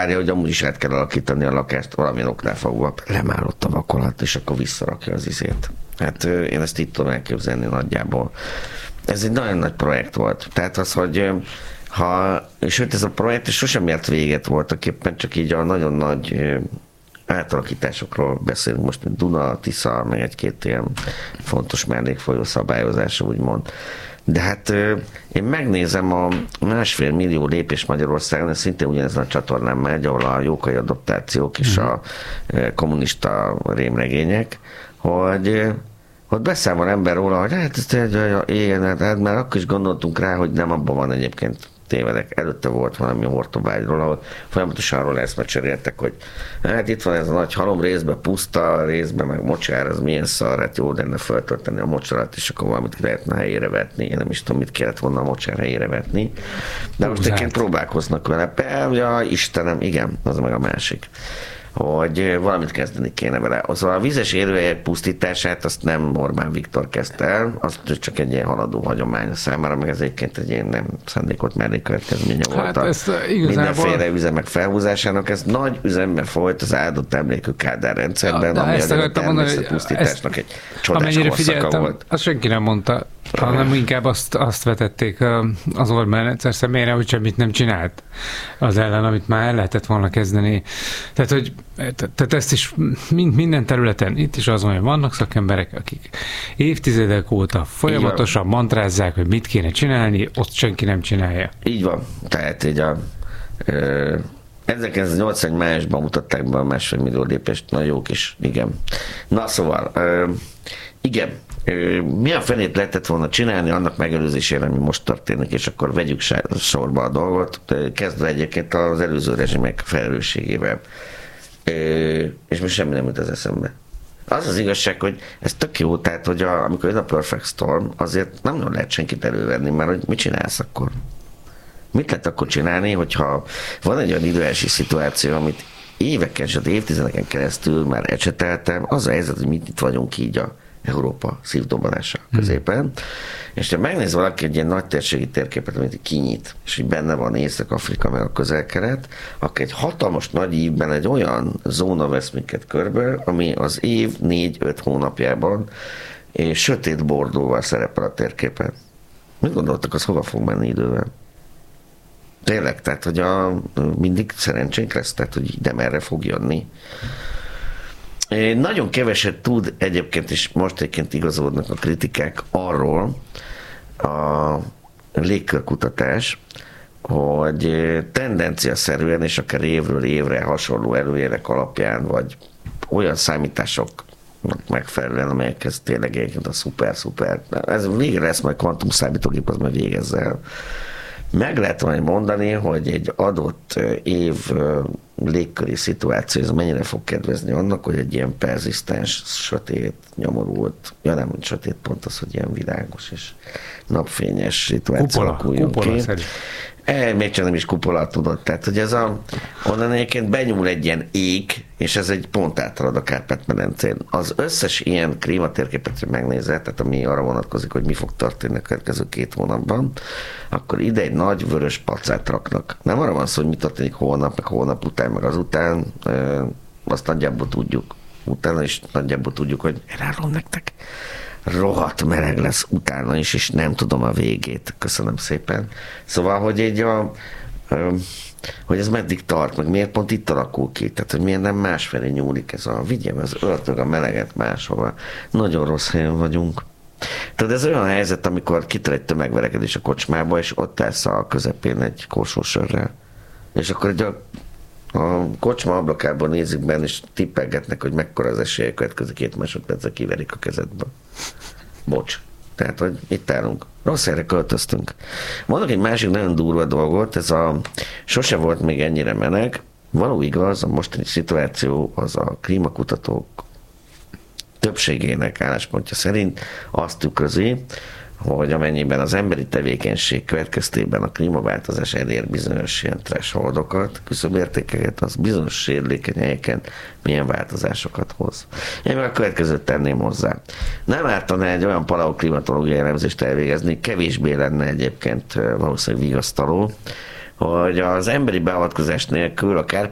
várja, hogy amúgy is át kell alakítani a lakást valamilyen oknál fogva. Lemállott a vakolat, és akkor visszarakja az izét. Hát én ezt itt tudom elképzelni nagyjából. Ez egy nagyon nagy projekt volt. Tehát az, hogy sőt ez a projekt sosem ért véget voltak éppen, csak így a nagyon nagy átalakításokról beszélünk most, mint Duna, Tisza, meg egy-két ilyen fontos mellékfolyó szabályozása, úgymond. De hát én megnézem a 1,5 millió lépés Magyarországon, ez szintén ugyanezen a csatornán megy, ahol a jókai adaptációk és a kommunista rémregények, hogy ott beszámol ember róla, hogy hát igen, hát már akkor is gondoltunk rá, hogy nem abban van egyébként tévedek. Előtte volt valami Hortobágyról, ahol folyamatosan arról eszmecseréltek, hogy hát itt van ez a nagy halom, részben puszta, részben meg mocsár, az milyen szar, hát jó lenne feltölteni a mocsarat, és akkor valamit lehetne helyére vetni. Én nem is tudom, mit kellett volna a mocsár helyére vetni. De most egyébként próbálkoznak vele. Ja, Istenem, igen, az meg a másik. Hogy valamit kezdeni kéne vele. Szóval a vízes élőhelyek pusztítását azt nem Orbán Viktor kezdte el, az csak egy ilyen haladó hagyomány számára, meg ez egyébként egy ilyen nem szándékot mellékkövetkezménye volt a mindenféle üzemek felhúzásának. Ez nagy üzembe folyt az áldott emlékű Kádár rendszerben, ami a természetpusztításnak egy csodás korszaka volt. Azt senki nem mondta, hanem inkább azt vetették az Orbán rendszer személyre, hogy semmit nem csinált az ellen, amit már el lehetett volna kezdeni. Tehát ezt is minden területen, itt is az, hogy vannak szakemberek, akik évtizedek óta folyamatosan mantrázzák, hogy mit kéne csinálni, ott senki nem csinálja. Így van. Tehát így 1980 májusban mutatták be a 1,5 millió lépést, nagyon jók is, igen. Na szóval, igen, mi a fenét lehetett volna csinálni annak megelőzésére, ami most történik, és akkor vegyük sorba a dolgot, kezdve egyébként az előző rezsimek felelősségével. És most semmi nem jut az eszembe. Az az igazság, hogy ez tök jó, tehát, hogy amikor jön a Perfect Storm, azért nem lehet senkit elővenni, mert hogy mit csinálsz akkor? Mit lehet akkor csinálni, hogyha van egy olyan időjárási szituáció, amit éveken, sőt évtizedeken keresztül már ecseteltem, az a helyzet, hogy mit itt vagyunk így a Európa szívdobbanása középen, és ha megnéz valaki egy ilyen nagy térségi térképet, amit kinyit, és hogy benne van Észak-Afrika meg a Közel-Kelet, akkor egy hatalmas nagy ívben egy olyan zóna vesz minket körbe, ami az év 4-5 hónapjában és sötét bordóval szerepel a térképen. Mit gondoltak, az hova fog menni idővel? Tényleg, tehát, hogy mindig szerencsénk lesz, tehát, hogy ide merre fog jönni. Nagyon keveset tud egyébként, és most egyébként igazolódnak a kritikák arról a légkörkutatás, hogy tendenciaszerűen és akár évről évre hasonló előjelek alapján, vagy olyan számításoknak megfelelően, amelyekhez tényleg egyébként a szuper, ez végre lesz majd kvantumszámítógép, az majd végezze el. Meg lehet majd mondani, hogy egy adott év légköri szituáció, ez mennyire fog kedvezni annak, hogy egy ilyen perzisztens, sötét, nyomorult, nem sötét pont az, hogy ilyen világos és napfényes szituáció alakuljon ki. Még csak nem is kupola tudod, tehát hogy ez onnan egyébként benyúl egy ilyen ég, és ez egy pont áthalad a Kárpát-medencén. Az összes ilyen klímatérképet, hogy megnézed, tehát ami arra vonatkozik, hogy mi fog történni a következő 2 hónapban, akkor ide egy nagy vörös pacát raknak. Nem arra van szó, hogy mi történik holnap, meg holnap után, meg azután, azt nagyjából tudjuk. Utána is nagyjából tudjuk, hogy elárulom nektek. Rohadt meleg lesz utána is, és nem tudom a végét. Köszönöm szépen. Szóval, hogy hogy ez meddig tart, meg miért pont itt alakul ki, tehát hogy miért nem másfelé nyúlik ez vigyem az öltök a meleget máshova. Nagyon rossz helyen vagyunk. Tehát ez olyan helyzet, amikor kitör egy tömegverekedés a kocsmába, és ott állsz a közepén egy korsósörrel. És akkor egy a kocsma ablakából nézik benne, és tippelgetnek, hogy mekkora az esélye, következő 2 másodpercre kiverik a kezedbe. Bocs. Tehát, hogy itt állunk. Rossz helyre költöztünk. Mondok egy másik nagyon durva dolgot, sose volt még ennyire meleg. Való igaz, a mostani szituáció az a klímakutatók többségének álláspontja szerint azt tükrözi, hogy amennyiben az emberi tevékenység következtében a klímaváltozás elér bizonyos ilyen thresholdokat, küszöbértékeket, az bizonyos sérülékeny helyeken milyen változásokat hoz. Én meg a következőt tenném hozzá. Nem ártana egy olyan paleoklimatológiai elemzést elvégezni, kevésbé lenne egyébként valószínűleg vigasztaló, hogy az emberi beavatkozás nélkül a